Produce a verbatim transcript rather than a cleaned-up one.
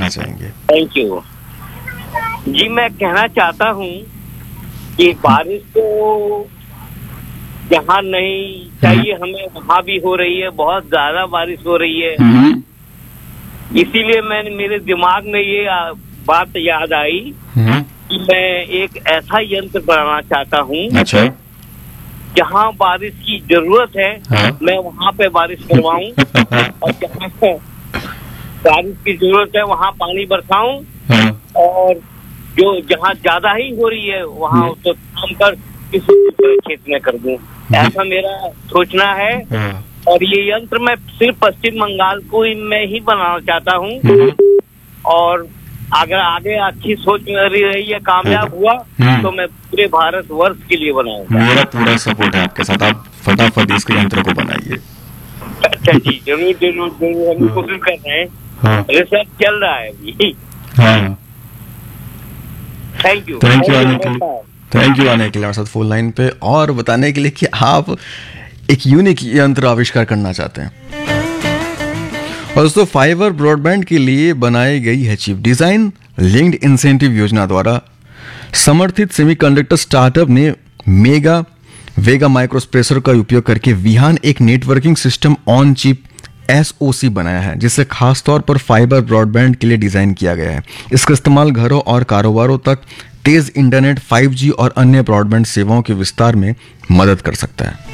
कहना चाहेंगे? Thank you जी। मैं कहना चाहता हूँ कि बारिश तो जहाँ नहीं चाहिए हमें वहाँ भी हो रही है, बहुत ज्यादा बारिश हो रही है। इसीलिए मैंने मेरे दिमाग में ये बात याद आई कि मैं एक ऐसा यंत्र बनाना चाहता हूँ। अच्छा। जहाँ बारिश की जरूरत है, हाँ? मैं वहाँ पे बारिश करवाऊँ और जहाँ बारिश की जरूरत है वहाँ पानी बरसाऊं, हाँ? और जो जहाँ ज्यादा ही हो रही है वहाँ उसको काम कर किसी दूसरे खेत में कर दूं। ऐसा मेरा सोचना है। हाँ। और ये यंत्र मैं सिर्फ पश्चिम बंगाल को ही मैं ही बनाना चाहता हूँ। और अगर आगे अच्छी सोच मेरी रही है, कामयाब हुआ तो मैं पूरे भारत वर्ष के लिए बनाऊंगा। मेरा पूरा सपोर्ट है आपके साथ, आप फटाफट इसके यंत्र को बनाइए। अच्छा जी, जरूर जरूर जरूर, हम कोशिश कर रहे हैं। हाँ। रिसर्च चल रहा है अभी। हाँ। थैंक यू थैंक यू आने के लिए थैंक यू आने के लिए हमारे साथ फोन लाइन पे और बताने के लिए कि आप एक यूनिक यंत्र आविष्कार करना चाहते हैं। और दोस्तों, फाइबर ब्रॉडबैंड के लिए बनाई गई है चिप डिजाइन लिंक्ड इंसेंटिव योजना द्वारा समर्थित सेमीकंडक्टर स्टार्टअप ने मेगा वेगा माइक्रोप्रोसेसर का उपयोग करके विहान एक networking system on chip S O सी बनाया है, जिसे खासतौर पर फाइबर ब्रॉडबैंड के लिए डिजाइन किया गया है। इसका इस्तेमाल घरों और कारोबारों तक तेज इंटरनेट, फाइव जी और अन्य ब्रॉडबैंड सेवाओं के विस्तार में मदद कर सकता है।